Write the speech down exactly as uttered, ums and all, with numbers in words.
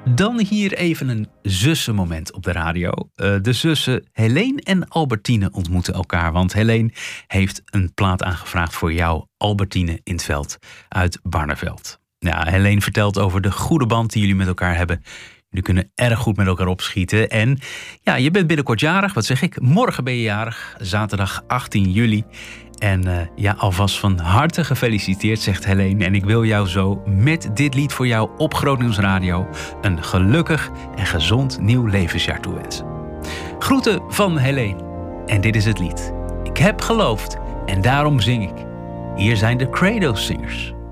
Dan hier even een zussenmoment op de radio. Uh, de zussen Helene en Albertine ontmoeten elkaar. Want Helene heeft een plaat aangevraagd voor jou, Albertine in 't Veld uit Barneveld. Ja, Helene vertelt over de goede band die jullie met elkaar hebben. Jullie kunnen erg goed met elkaar opschieten. En ja, je bent binnenkort jarig. Wat zeg ik? Morgen ben je jarig. Zaterdag achttien juli. En uh, ja, alvast van harte gefeliciteerd, zegt Helene. En ik wil jou zo met dit lied voor jou op Grootnieuws Radio een gelukkig en gezond nieuw levensjaar toewensen. Groeten van Helene. En dit is het lied. Ik heb geloofd en daarom zing ik. Hier zijn de Credo Singers.